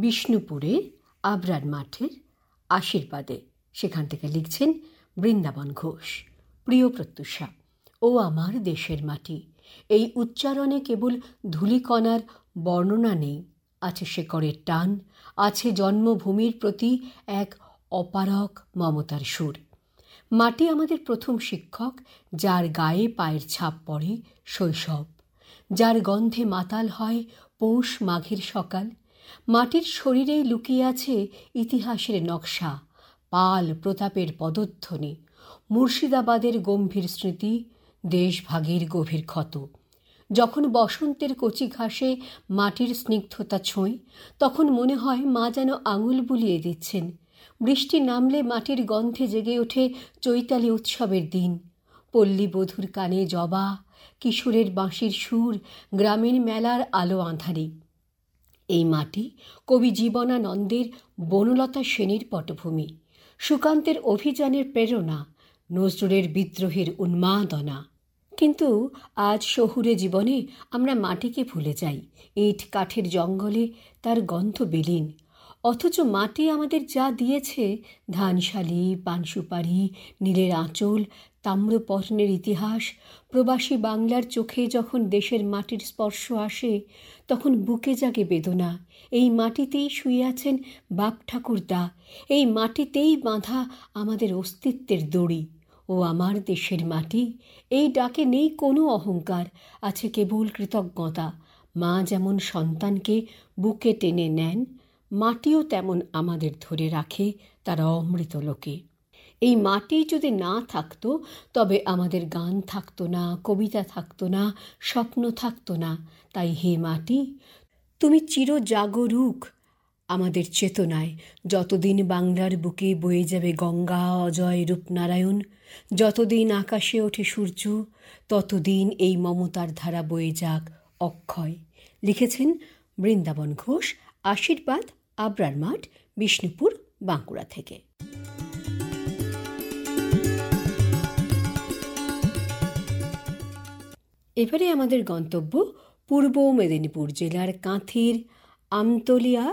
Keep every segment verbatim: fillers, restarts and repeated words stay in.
বিষ্ণুপুরে আবরার মাঠের আশীর্বাদে, সেখান থেকে লিখছেন বৃন্দাবন ঘোষ। প্রিয় প্রত্যুষা, ও আমার দেশের মাটি, এই উচ্চারণে কেবল ধূলিকণার বর্ণনা নেই, আছে শেকড়ের টান, আছে জন্মভূমির প্রতি এক অপারক মমতার সুর। মাটি আমাদের প্রথম শিক্ষক, যার গায়ে পায়ের ছাপ পড়ে শৈশব, যার গন্ধে মাতাল হয় পৌষ মাঘের সকাল। মাটির শরীরেই লুকিয়ে আছে ইতিহাসের নকশা, পাল প্রতাপের পদধ্বনি, মুর্শিদাবাদের গম্ভীর স্মৃতি, দেশভাগের গভীর ক্ষত। যখন বসন্তের কচি ঘাসে মাটির স্নিগ্ধতা ছোঁয়, তখন মনে হয় মা যেন আঙুল বুলিয়ে দিচ্ছেন। বৃষ্টি নামলে মাটির গন্ধে জেগে ওঠে চৈতালি উৎসবের দিন। পল্লী বধূর কানে জবা, কিশোরের বাঁশির সুর, গ্রামীণ মেলার আলো আঁধারি। এই মাটি কবি জীবনানন্দের বনলতা সেনের পটভূমি, সুকান্তের অভিযানের প্রেরণা, নজরুলের বিদ্রোহের উন্মাদনা। কিন্তু আজ শহুরে জীবনে আমরা মাটিকে ভুলে যাই। ইট কাঠের জঙ্গলে তার গন্ধ বিলীন। অথচ মাটি আমাদের যা দিয়েছে, ধানশালি, পানসুপারি, নীলের আঁচল, তাম্রপর্ণের ইতিহাস, প্রবাসী বাংলার চোখে যখন দেশের মাটির স্পর্শ আসে, তখন বুকে জাগে বেদনা। এই মাটিতেই শুয়ে আছেন বাপ ঠাকুরদা, এই মাটিতেই বাঁধা আমাদের অস্তিত্বের দড়ি। ও আমার দেশের মাটি, এই ডাকে নেই কোনো অহংকার, আছে কেবল কৃতজ্ঞতা। মা যেমন সন্তানকে বুকে টেনে নেন, মাটিও তেমন আমাদের ধরে রাখে তার অমৃত লোকে। এই মাটি যদি না থাকতো, তবে আমাদের গান থাকতো না, কবিতা থাকতো না, স্বপ্ন থাকতো না। তাই হে মাটি, তুমি চিরজাগরুক আমাদের চেতনায়। যতদিন বাংলার বুকে বয়ে যাবে গঙ্গা, অজয়, রূপনারায়ণ, যতদিন আকাশে ওঠে সূর্য, ততদিন এই মমতার ধারা বয়ে যাক অক্ষয়। লিখেছেন বৃন্দাবন ঘোষ। আশীর্বাদ, আবরার মাঠ, বিষ্ণুপুর, বাঁকুড়া থেকে। এবারে আমাদের গন্তব্য পূর্ব মেদিনীপুর জেলার কাঁথির আমতলিয়া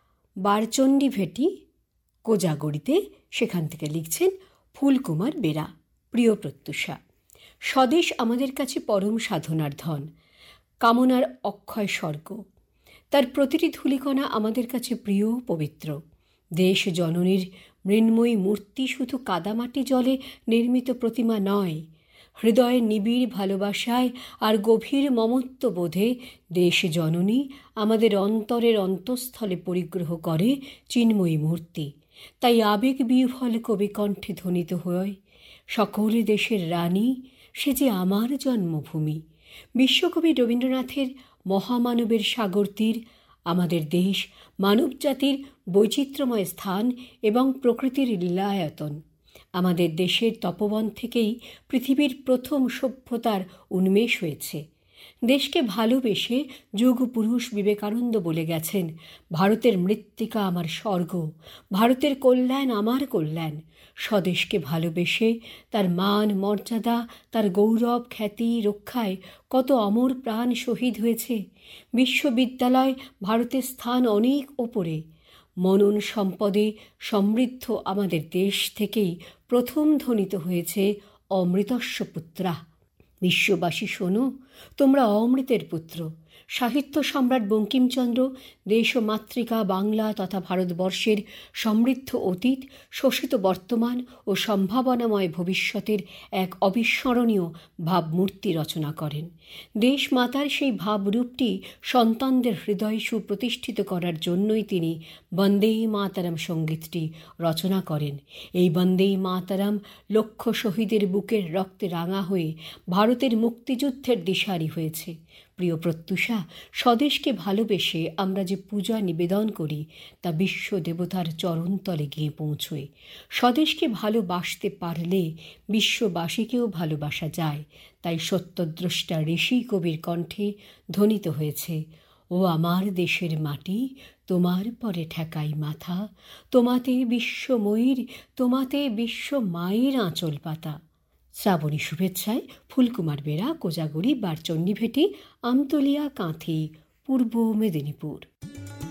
বারচণ্ডী ভেটি কোজাগড়িতে, সেখান থেকে লিখছেন ফুলকুমার বেরা। প্রিয় প্রত্যুষা, স্বদেশ আমাদের কাছে পরম সাধনার ধন, কামনার অক্ষয় স্বর্গ। তার প্রতিটি ধূলিকণা আমাদের কাছে প্রিয় পবিত্র। দেশ জননীর মৃন্ময়ী মূর্তি শুধু কাদামাটি জলে নির্মিত প্রতিমা নয়, হৃদয়ের নিবিড় ভালোবাসায় আর গভীর মমত্ববোধে দেশ জননী আমাদের অন্তরের অন্তঃস্থলে পরিগ্রহ করে চিন্ময়ী মূর্তি। তাই আবেগ বিহ্বল কবি কণ্ঠে ধ্বনিত হয়, সকল দেশের রানী, সে যে আমার জন্মভূমি। বিশ্বকবি রবীন্দ্রনাথের মহামানবের সাগর তীর আমাদের দেশ, মানবজাতির বৈচিত্র্যময় স্থান এবং প্রকৃতির লীলায়তন। আমাদের দেশের তপবন থেকেই পৃথিবীর প্রথম সভ্যতার উন্মেষ হয়েছে। দেশকে ভালোবেসে যুগপুরুষ বিবেকানন্দ বলে গেছেন, ভারতের মৃত্তিকা আমার স্বর্গ, ভারতের কল্যাণ আমার কল্যাণ। স্বদেশকে ভালোবেসে তার মান মর্যাদা, তার গৌরব খ্যাতি রক্ষায় কত অমর প্রাণ শহীদ হয়েছে। বিশ্ববিদ্যালয় ভারতের স্থান অনেক ওপরে। মনন সম্পদে সমৃদ্ধ আমাদের দেশ থেকেই প্রথম ধ্বনিত হয়েছে অমৃতস্য পুত্রা। বিশ্ববাসী শোনো, তোমরা অমৃতের পুত্র। সাহিত্য সম্রাট বঙ্কিমচন্দ্র দেশ ও মাতৃকা বাংলা তথা ভারতবর্ষের সমৃদ্ধ অতীত, শোষিত বর্তমান ও সম্ভাবনাময় ভবিষ্যতের এক অবিস্মরণীয় ভাবমূর্তি রচনা করেন। দেশ মাতার সেই ভাবরূপটি সন্তানদের হৃদয়ে সুপ্রতিষ্ঠিত করার জন্যই তিনি বন্দে মাতরম সঙ্গীতটি রচনা করেন। এই বন্দে মাতরম লক্ষ শহীদের বুকের রক্তে রাঙা হয়ে ভারতের মুক্তিযুদ্ধের দিশারি হয়েছে। প্রিয় প্রত্যুষা, স্বদেশকে ভালোবেসে আমরা যে পূজা নিবেদন করি, তা বিশ্ব দেবতার চরণতলে গিয়ে পৌঁছয়। স্বদেশকে ভালোবাসতে পারলে বিশ্ববাসীকেও ভালোবাসা যায়। তাই সত্যদ্রষ্টা ঋষি কবির কণ্ঠে ধ্বনিত হয়েছে, ও আমার দেশের মাটি, তোমার পরে ঠেকাই মাথা, তোমাতে বিশ্বময়ীর, তোমাতে বিশ্ব মায়ের আঁচল পাতা। শ্রাবণী শুভেচ্ছায় ফুলকুমার বেরা, কোজাগড়ি, বারচণ্ডী ভেটি, আমতলিয়া, কাঁথি, পূর্ব মেদিনীপুর।